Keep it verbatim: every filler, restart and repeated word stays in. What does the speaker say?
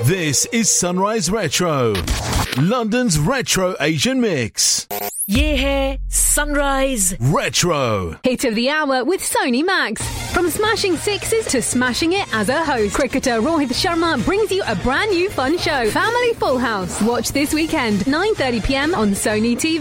This is Sunrise Retro, London's retro Asian mix. Yeah, hey, Sunrise Retro. Hit of the hour with Sony Max. From smashing sixes to smashing it as a host, cricketer Rohit Sharma brings you a brand new fun show, Family Full House. Watch this weekend, nine thirty p m on Sony T V.